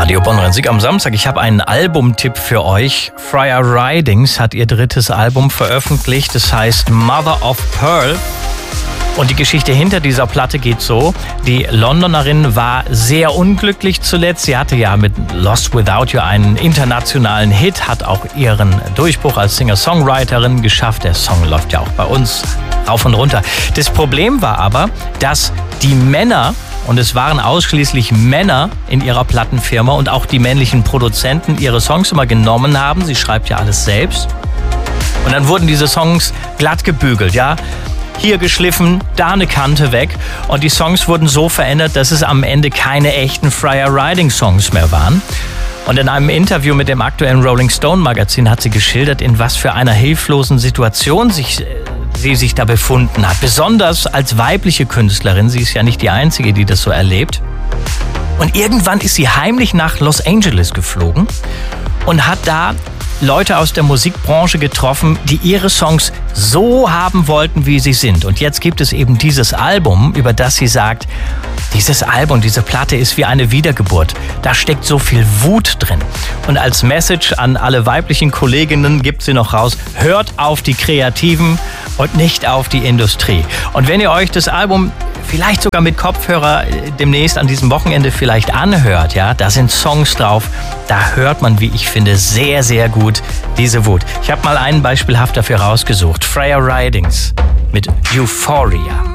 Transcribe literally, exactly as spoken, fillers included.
Radio Bonn-Rhein-Sieg am Samstag. Ich habe einen Albumtipp für euch. Freya Ridings hat ihr drittes Album veröffentlicht. Das heißt Mother of Pearl. Und die Geschichte hinter dieser Platte geht so. Die Londonerin war sehr unglücklich zuletzt. Sie hatte ja mit Lost Without You einen internationalen Hit, hat auch ihren Durchbruch als Singer-Songwriterin geschafft. Der Song läuft ja auch bei uns rauf und runter. Das Problem war aber, dass die Männer, und es waren ausschließlich Männer in ihrer Plattenfirma und auch die männlichen Produzenten, ihre Songs immer genommen haben. Sie schreibt ja alles selbst. Und dann wurden diese Songs glatt gebügelt, ja. Hier geschliffen, da eine Kante weg. Und die Songs wurden so verändert, dass es am Ende keine echten Freya Ridings Songs mehr waren. Und in einem Interview mit dem aktuellen Rolling Stone Magazin hat sie geschildert, in was für einer hilflosen Situation sich, sie sich da befunden hat. Besonders als weibliche Künstlerin. Sie ist ja nicht die Einzige, die das so erlebt. Und irgendwann ist sie heimlich nach Los Angeles geflogen und hat da Leute aus der Musikbranche getroffen, die ihre Songs so haben wollten, wie sie sind. Und jetzt gibt es eben dieses Album, über das sie sagt, dieses Album, diese Platte ist wie eine Wiedergeburt. Da steckt so viel Wut drin. Und als Message an alle weiblichen Kolleginnen gibt sie noch raus, hört auf die Kreativen und nicht auf die Industrie. Und wenn ihr euch das Album vielleicht sogar mit Kopfhörer demnächst an diesem Wochenende vielleicht anhört, ja, da sind Songs drauf, da hört man, wie ich finde, sehr, sehr gut diese Wut. Ich habe mal einen beispielhaft dafür rausgesucht. Freya Ridings mit Euphoria.